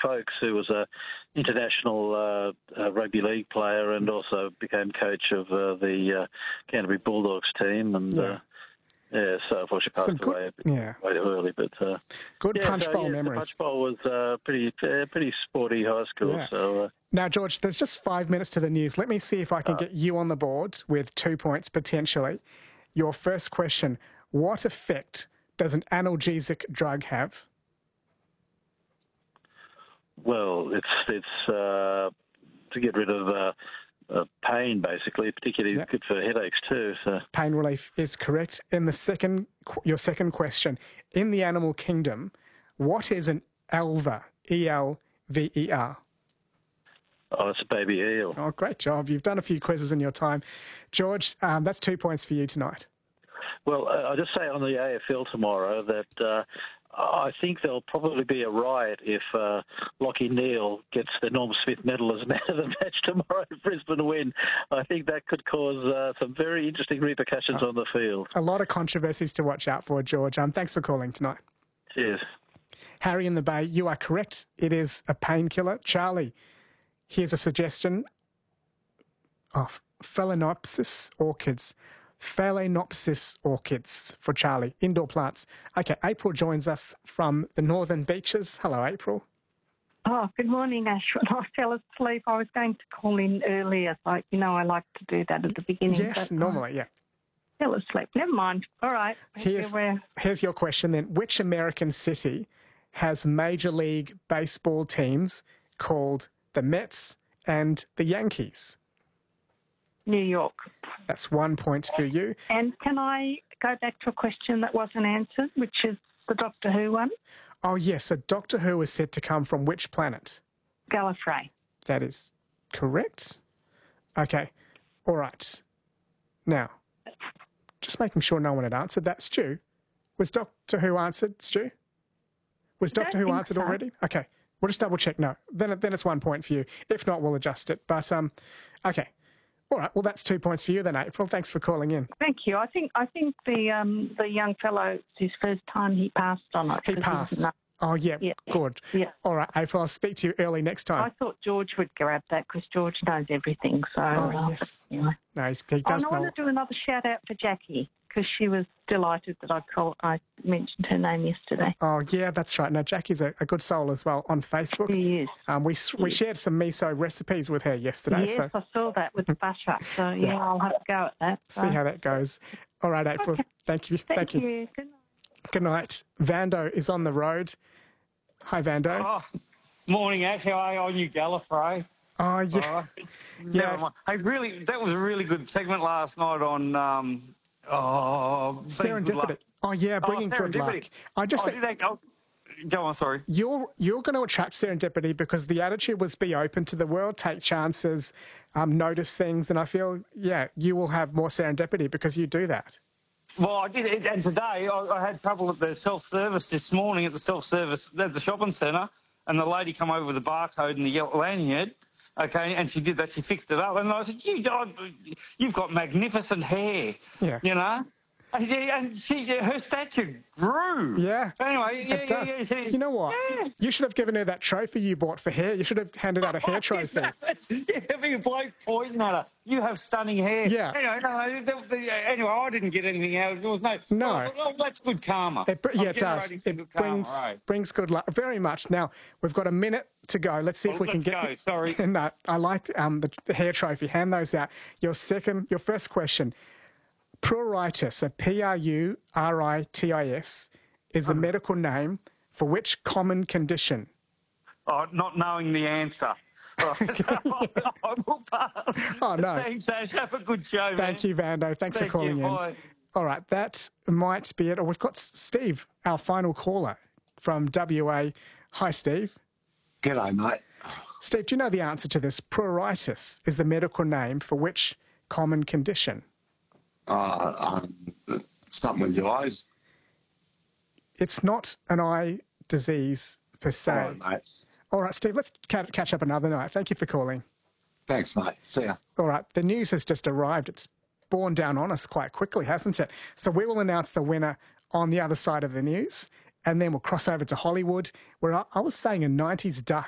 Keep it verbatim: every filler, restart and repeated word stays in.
Folkes, who was a international uh, uh, rugby league player and also became coach of uh, the uh, Canterbury Bulldogs team. And Yeah. uh, yeah, so unfortunately passed good- away a bit yeah. way too early. But uh, Good yeah, punch so, bowl yeah, memories. The punch bowl was uh, pretty uh, pretty sporty high school. Yeah. So. Uh, Now, George, there's just five minutes to the news. Let me see if I can get you on the board with two points potentially. Your first question, what effect does an analgesic drug have? Well, it's it's uh, to get rid of uh, uh, pain, basically. Particularly Yep. good for headaches too. So Pain relief is correct. In the second, your second question, in the animal kingdom, what is an elver? E L V E R. oh, it's a baby eel. Oh, great job. You've done a few quizzes in your time. George, um, that's two points for you tonight. Well, uh, I'll just say on the A F L tomorrow that uh, I think there'll probably be a riot if uh, Lachie Neale gets the Norm Smith medal as man of the match tomorrow if Brisbane win. I think that could cause uh, some very interesting repercussions on the field. A lot of controversies to watch out for, George. Um, thanks for calling tonight. Cheers. Harry in the Bay, you are correct. It is a painkiller. Charlie, here's a suggestion of Phalaenopsis orchids. Phalaenopsis orchids for Charlie, indoor plants. Okay, April joins us from the Northern Beaches. Hello, April. Oh, good morning, Ash. When I fell asleep, I was going to call in earlier. Like, you know, I like to do that at the beginning. Yes, but normally, yeah. I fell asleep. Never mind. All right. Here's, We're- here's your question then. Which American city has Major League Baseball teams called the Mets and the Yankees? New York. That's one point for you. And can I go back to a question that wasn't answered, which is the Doctor Who one? Oh, yes, so Doctor Who is said to come from which planet? Gallifrey. That is correct. Okay, all right. Now, just making sure no one had answered that. Stu, was Doctor Who answered, Stu? Was I don't Doctor Who think answered so. already? Okay, we'll just double check. No, then, then it's one point for you. If not, we'll adjust it. But, um, okay. All right, well, that's two points for you then, April. Thanks for calling in. Thank you. I think I think the um, the young fellow, it's his first time he passed on it. He 'cause passed. not- Oh, yeah, Yeah. good. Yeah. All right, April, I'll speak to you early next I time. thought George would grab that because George knows everything. So, Oh, uh, yes. anyway. No, he's, he Oh, does and I know. want to do another shout out for Jackie because she was delighted that I called. I mentioned her name yesterday. Oh, yeah, that's right. Now, Jackie's a, a good soul as well on Facebook. She is. Um, we we shared some miso recipes with her yesterday, Yes, so I saw that with the butter. So yeah, I'll have to go at that. see So. how that goes. All right, April. Okay. Thank you. Thank, Thank you. you. Good night. Good night. Vando is on the road. Hi, Vando. Oh, morning, Ash. How are you on you, Gallifrey? Oh, yeah. Oh, Yeah. never mind. Hey, really, that was a really good segment last night on um, oh, Bring Good Luck. Serendipity. Oh, yeah, bringing oh, good luck. serendipity. I just oh, think did they go? Go on, sorry. you're you're going to attract serendipity because the attitude was be open to the world, take chances, um, notice things, and I feel yeah, you will have more serendipity because you do that. Well, I did, and today I, I had trouble at the self-service this morning at the self-service at the shopping centre, and the lady come over with the barcode and the yellow lanyard, okay, and she did that, she fixed it up, and I said, you, you've got magnificent hair, Yeah. you know? And, yeah, and she, her stature grew. Yeah. Anyway, yeah, It yeah, does. yeah, she- You know what? Yeah. You should have given her that trophy you bought for hair. You should have handed out a hair trophy. Yeah, having a bloke pointing at her. You have stunning hair. Yeah. Anyway, no, the, the, anyway, I didn't get anything out. There was no. No. Oh, well, that's good karma. It, br- I'm yeah, it does. generating some It good karma, brings right. brings good luck. Very much. Now we've got a minute to go. Let's see if Well, we can let's get. go. Sorry. no, I like um, the, the hair trophy. Hand those out. Your second, your first question. Pruritus, so P R U R I T I S, is the medical name for which common condition? Oh, not knowing the answer. Right. I will pass. Oh, no. Thanks, Ash. Have a good show, man. Thank you, Vando. Thanks Thank for calling you. in. Bye. All right, that might be it. Oh, we've got Steve, our final caller from W A. Hi, Steve. G'day, mate. Steve, do you know the answer to this? Pruritus is the medical name for which common condition? Uh, um, something with your eyes. It's not an eye disease per se. All right, mate. All right, Steve, let's ca- catch up another night. Thank you for calling. Thanks, mate. See ya. All right, the news has just arrived. It's borne down on us quite quickly, hasn't it? So we will announce the winner on the other side of the news, and then we'll cross over to Hollywood, where I, I was saying a nineties duck